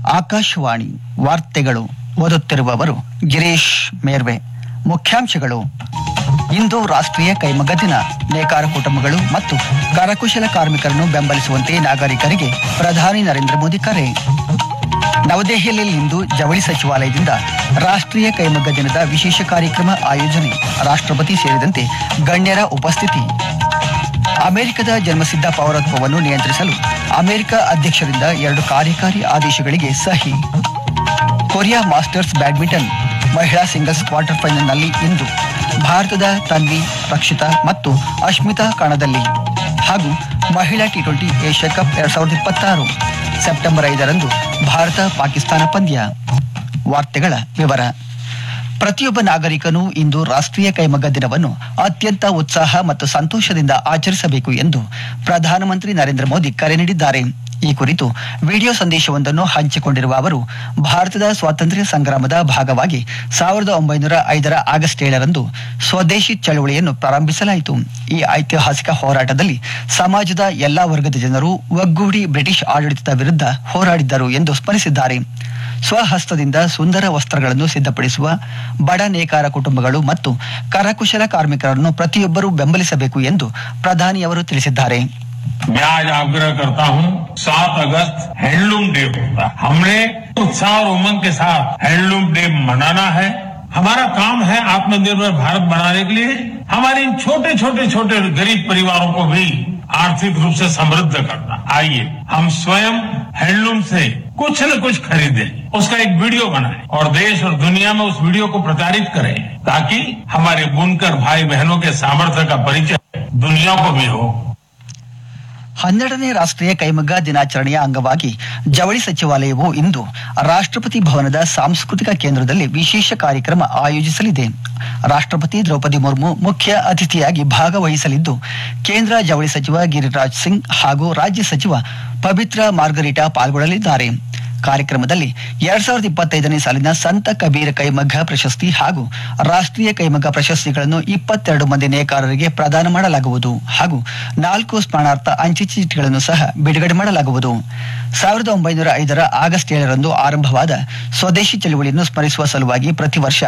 ಆಕಾಶವಾಣಿ ವಾರ್ತೆಗಳು ಓದುತ್ತಿರುವವರು ಗಿರೀಶ್ ಮೇರ್ವೆ. ಮುಖ್ಯಾಂಶಗಳು: ಇಂದು ರಾಷ್ಟ್ರೀಯ ಕೈಮಗ್ಗ ದಿನ. ನೇಕಾರ ಕುಟುಂಬಗಳು ಮತ್ತು ಕರಕುಶಲ ಕಾರ್ಮಿಕರನ್ನು ಬೆಂಬಲಿಸುವಂತೆ ನಾಗರಿಕರಿಗೆ ಪ್ರಧಾನಿ ನರೇಂದ್ರ ಮೋದಿ ಕರೆ. ನವದೆಹಲಿಯಲ್ಲಿಂದು ಜವಳಿ ಸಚಿವಾಲಯದಿಂದ ರಾಷ್ಟ್ರೀಯ ಕೈಮಗ್ಗ ದಿನದ ವಿಶೇಷ ಕಾರ್ಯಕ್ರಮ ಆಯೋಜನೆ. ರಾಷ್ಟ್ರಪತಿ ಸೇರಿದಂತೆ ಗಣ್ಯರ ಉಪಸ್ಥಿತಿ. ಅಮೆರಿಕದ ಜನ್ಮಸಿದ್ಧ ಪೌರತ್ವವನ್ನು ನಿಯಂತ್ರಿಸಲು ಅಮೆರಿಕ ಅಧ್ಯಕ್ಷರಿಂದ 2 ಕಾರ್ಯಕಾರಿ ಆದೇಶಗಳಿಗೆ ಸಹಿ. ಕೊರಿಯಾ ಮಾಸ್ಟರ್ಸ್ ಬ್ಯಾಡ್ಮಿಂಟನ್ ಮಹಿಳಾ ಸಿಂಗಲ್ಸ್ ಕ್ವಾರ್ಟರ್ ಫೈನಲ್ನಲ್ಲಿ ಇಂದು ಭಾರತದ ತನ್ವಿ, ರಕ್ಷಿತಾ ಮತ್ತು ಅಶ್ಮಿತಾ ಕಣದಲ್ಲಿ. ಹಾಗೂ ಮಹಿಳಾ T20 Asia cup 2026 September 5ರಂದು Bharat Pakistan ಪಂದ್ಯ. ವಾರ್ತೆಗಳ ವಿವರ. ಪ್ರತಿಯೊಬ್ಬ ನಾಗರಿಕನು ಇಂದು ರಾಷ್ಟ್ರೀಯ ಕೈಮಗ್ಗ ದಿನವನ್ನು ಅತ್ಯಂತ ಉತ್ಸಾಹ ಮತ್ತು ಸಂತೋಷದಿಂದ ಆಚರಿಸಬೇಕು ಎಂದು ಪ್ರಧಾನಮಂತ್ರಿ ನರೇಂದ್ರ ಮೋದಿ ಕರೆ ನೀಡಿದ್ದಾರೆ. ಈ ಕುರಿತು ವಿಡಿಯೋ ಸಂದೇಶವೊಂದನ್ನು ಹಂಚಿಕೊಂಡಿರುವ ಅವರು, ಭಾರತದ ಸ್ವಾತಂತ್ರ್ಯ ಸಂಗ್ರಾಮದ ಭಾಗವಾಗಿ 1905ರ ಆಗಸ್ಟ್ 7ರಂದು ಸ್ವದೇಶಿ ಚಳವಳಿಯನ್ನು ಪ್ರಾರಂಭಿಸಲಾಯಿತು. ಈ ಐತಿಹಾಸಿಕ ಹೋರಾಟದಲ್ಲಿ ಸಮಾಜದ ಎಲ್ಲಾ ವರ್ಗದ ಜನರು ಒಗ್ಗೂಡಿ ಬ್ರಿಟಿಷ್ ಆಡಳಿತದ ವಿರುದ್ಧ ಹೋರಾಡಿದ್ದರು ಎಂದು ಸ್ಮರಿಸಿದ್ದಾರೆ. ಸ್ವಹಸ್ತದಿಂದ ಸುಂದರ ವಸ್ತ್ರಗಳನ್ನು ಸಿದ್ಧಪಡಿಸುವ ಬಡ ನೇಕಾರ ಕುಟುಂಬಗಳು ಮತ್ತು ಕರಕುಶಲ ಕಾರ್ಮಿಕರನ್ನು ಪ್ರತಿಯೊಬ್ಬರೂ ಬೆಂಬಲಿಸಬೇಕು ಎಂದು ಪ್ರಧಾನಿಯವರು ತಿಳಿಸಿದ್ದಾರೆ. मैं आज आग्रह करता हूं, 7 अगस्त हैंडलूम डे होता है. हमने उत्साह और उमंग के साथ हैंडलूम डे मनाना है. हमारा काम है आत्मनिर्भर भारत बनाने के लिए हमारे इन छोटे छोटे गरीब परिवारों को भी आर्थिक रूप से समृद्ध करना. आइए हम स्वयं हैंडलूम से कुछ न कुछ खरीदें, उसका एक वीडियो बनाएं और देश और दुनिया में उस वीडियो को प्रचारित करें, ताकि हमारे बुनकर भाई बहनों के सामर्थ्य का परिचय दुनिया को भी हो. 12ನೇ ರಾಷ್ಟ್ರೀಯ ಕೈಮಗ್ಗ ದಿನಾಚರಣೆಯ ಅಂಗವಾಗಿ ಜವಳಿ ಸಚಿವಾಲಯವು ಇಂದು ರಾಷ್ಟ್ರಪತಿ ಭವನದ ಸಾಂಸ್ಕೃತಿಕ ಕೇಂದ್ರದಲ್ಲಿ ವಿಶೇಷ ಕಾರ್ಯಕ್ರಮ ಆಯೋಜಿಸಲಿದೆ. ರಾಷ್ಟ್ರಪತಿ ದ್ರೌಪದಿ ಮುರ್ಮು ಮುಖ್ಯ ಅತಿಥಿಯಾಗಿ ಭಾಗವಹಿಸಲಿದ್ದು, ಕೇಂದ್ರ ಜವಳಿ ಸಚಿವ ಗಿರಿರಾಜ್ ಸಿಂಗ್ ಹಾಗೂ ರಾಜ್ಯ ಸಚಿವ ಪವಿತ್ರ ಮಾರ್ಗರಿಟಾ ಪಾಲ್ಗೊಳ್ಳಲಿದ್ದಾರೆ. ಕಾರ್ಯಕ್ರಮದಲ್ಲಿ 2025ನೇ ಸಾಲಿನ ಸಂತ ಕಬೀರ ಕೈಮಗ್ಗ ಪ್ರಶಸ್ತಿ ಹಾಗೂ ರಾಷ್ಟ್ರೀಯ ಕೈಮಗ್ಗ ಪ್ರಶಸ್ತಿಗಳನ್ನು 22 ಮಂದಿ ನೇಕಾರರಿಗೆ ಪ್ರದಾನ ಮಾಡಲಾಗುವುದು ಹಾಗೂ 4 ಸ್ಮರಣಾರ್ಥ ಅಂಚೆ ಚೀಟಿಗಳನ್ನು ಸಹ ಬಿಡುಗಡೆ ಮಾಡಲಾಗುವುದು. 1905ರ ಆಗಸ್ಟ್ 7ರಂದು ಆರಂಭವಾದ ಸ್ವದೇಶಿ ಚಳವಳಿಯನ್ನು ಸ್ಮರಿಸುವ ಸಲುವಾಗಿ ಪ್ರತಿ ವರ್ಷ